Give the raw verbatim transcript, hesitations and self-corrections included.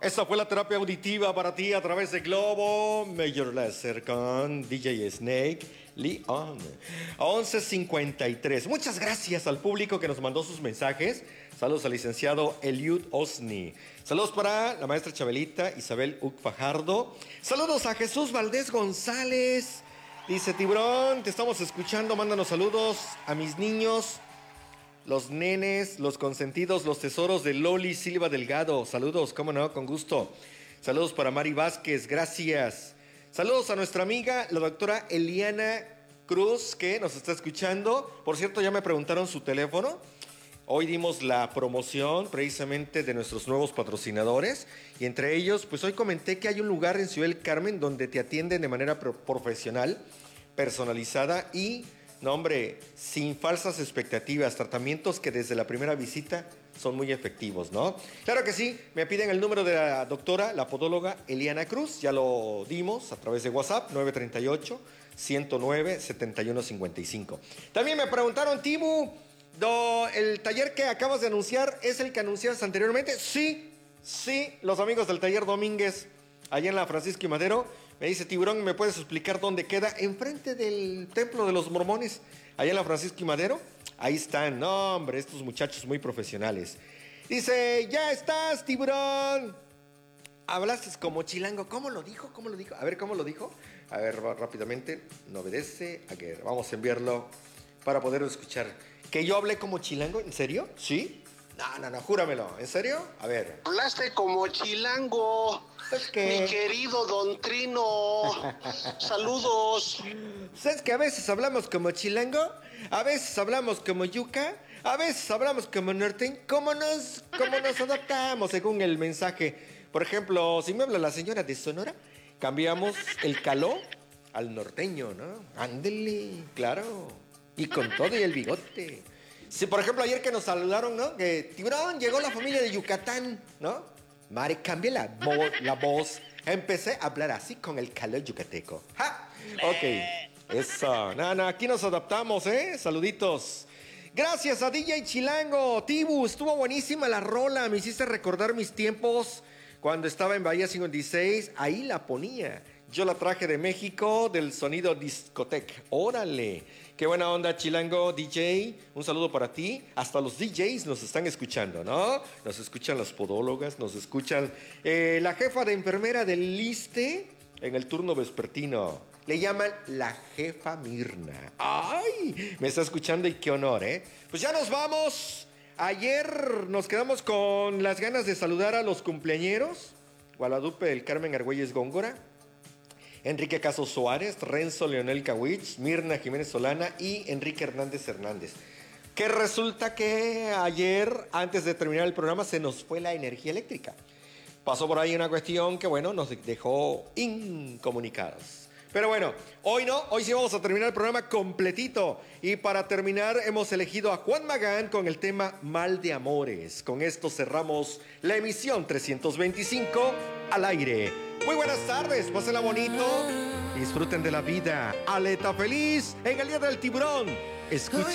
Esa fue la terapia auditiva para ti a través de Globo Major Lazer con D J Snake Leon. once cincuenta y tres. Muchas gracias al público que nos mandó sus mensajes. Saludos al licenciado Eliud Osni. Saludos para la maestra Chabelita Isabel Uc Fajardo. Saludos a Jesús Valdés González. Dice: Tiburón, te estamos escuchando. Mándanos saludos a mis niños, los nenes, los consentidos, los tesoros de Loli Silva Delgado. Saludos, cómo no, con gusto. Saludos para Mari Vázquez, gracias. Saludos a nuestra amiga, la doctora Eliana Cruz, que nos está escuchando. Por cierto, ya me preguntaron su teléfono. Hoy dimos la promoción precisamente de nuestros nuevos patrocinadores. Y entre ellos, pues hoy comenté que hay un lugar en Ciudad del Carmen donde te atienden de manera pro- profesional, personalizada y... no, hombre, sin falsas expectativas, tratamientos que desde la primera visita son muy efectivos, ¿no? Claro que sí, me piden el número de la doctora, la podóloga Eliana Cruz, ya lo dimos a través de WhatsApp, nueve tres ocho, uno cero nueve, siete uno cinco cinco. También me preguntaron, Tibu, do, ¿el taller que acabas de anunciar es el que anunciaste anteriormente? Sí, sí, los amigos del taller Domínguez, allá en la Francisco y Madero. Me dice: Tiburón, ¿me puedes explicar dónde queda? Enfrente del Templo de los Mormones, allá en la Francisco y Madero. Ahí están, no, hombre, estos muchachos muy profesionales. Dice: ya estás, Tiburón. Hablaste como chilango. ¿Cómo lo dijo? ¿Cómo lo dijo? A ver, ¿cómo lo dijo? A ver, va rápidamente. No obedece. A ver, vamos a enviarlo para poderlo escuchar. ¿Que yo hablé como chilango? ¿En serio? ¿Sí? No, no, no, júramelo. ¿En serio? A ver. Hablaste como chilango. Es que... mi querido Don Trino. Saludos. ¿Sabes que a veces hablamos como chilango? A veces hablamos como yuca. A veces hablamos como norteño. ¿Cómo nos, cómo nos adaptamos según el mensaje? Por ejemplo, si me habla la señora de Sonora, cambiamos el caló al norteño, ¿no? Ándele, claro. Y con todo y el bigote. Si, por ejemplo, ayer que nos saludaron, ¿no? Que Tiburón, llegó la familia de Yucatán, ¿no? Mare, cambia la, vo- la voz. Empecé a hablar así con el calor yucateco. ¡Ja! Ok, eso. No, no, aquí nos adaptamos, ¿eh? Saluditos. Gracias a D J Chilango. Tibu, estuvo buenísima la rola. Me hiciste recordar mis tiempos cuando estaba en Bahía cincuenta y seis. Ahí la ponía. Yo la traje de México, del sonido discotec. ¡Órale! Qué buena onda, Chilango, D J. Un saludo para ti. Hasta los D Js nos están escuchando, ¿no? Nos escuchan las podólogas, nos escuchan eh, la jefa de enfermera del Liste en el turno vespertino. Le llaman la jefa Mirna. ¡Ay! Me está escuchando y qué honor, ¿eh? Pues ya nos vamos. Ayer nos quedamos con las ganas de saludar a los cumpleañeros. Guadalupe del Carmen Argüelles Góngora, Enrique Caso Suárez, Renzo Leonel Kawich, Mirna Jiménez Solana y Enrique Hernández Hernández. Que resulta que ayer, antes de terminar el programa, se nos fue la energía eléctrica. Pasó por ahí una cuestión que, bueno, nos dejó incomunicados. Pero bueno, hoy no, hoy sí vamos a terminar el programa completito. Y para terminar hemos elegido a Juan Magán con el tema Mal de Amores. Con esto cerramos la emisión trescientos veinticinco al aire. Muy buenas tardes, pásenla bonito, disfruten de la vida. Aleta feliz en el Día del Tiburón. Escuchen.